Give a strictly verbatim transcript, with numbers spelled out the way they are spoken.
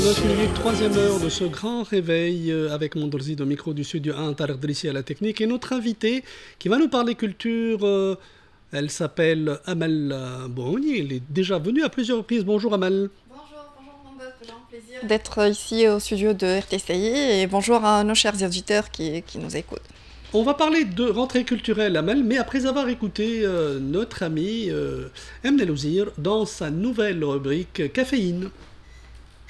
On a suivi la troisième heure de ce grand réveil euh, avec Mondorzi de micro du studio un, Tarek Drissi à la technique et notre invité qui va nous parler culture, euh, elle s'appelle Amal euh, Bouni, elle est déjà venue à plusieurs reprises. Bonjour Amal. Bonjour, bonjour Mohamed, c'est un plaisir d'être ici au studio de R T C I et bonjour à nos chers auditeurs qui, qui nous écoutent. On va parler de rentrée culturelle Amal, mais après avoir écouté euh, notre ami euh, Emne Louzir dans sa nouvelle rubrique Caféine.